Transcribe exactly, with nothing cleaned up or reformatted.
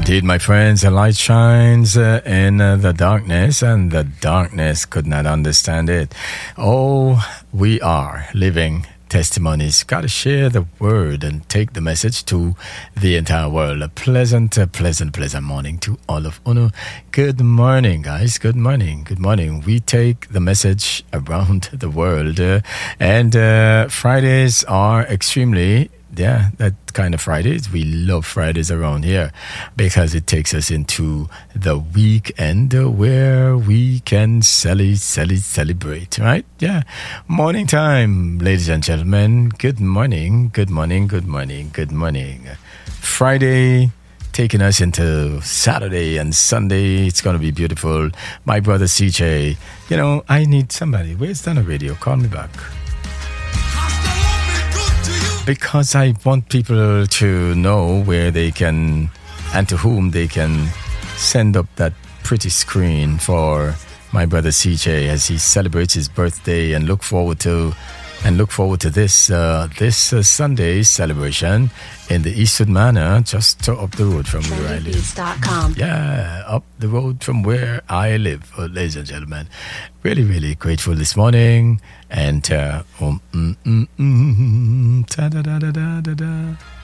Indeed, my friends, the light shines uh, in uh, the darkness, and the darkness could not understand it. Oh, we are living testimonies. Got to share the word and take the message to the entire world. A pleasant, uh, pleasant, pleasant morning to all of Uno. Good morning, guys. Good morning. Good morning. We take the message around the world, uh, and uh, Fridays are extremely. Yeah, that kind of Fridays. We love Fridays around here because it takes us into the weekend where we can cele- cele- celebrate, right? Yeah. Morning time, ladies and gentlemen. Good morning, good morning, good morning, good morning. Friday taking us into Saturday and Sunday. It's going to be beautiful. My brother C J, you know, I need somebody. Where's Dana Radio? Call me back. Because I want people to know where they can and to whom they can send up that pretty screen for my brother C J as he celebrates his birthday and look forward to and look forward to this uh, this uh, Sunday celebration in the Eastwood Manor, just up the road from where I live. Yeah, up the road from where I live, uh, ladies and gentlemen. Really, really grateful this morning. And uh, um, mm, mm, mm, da, da, da, da, da, da.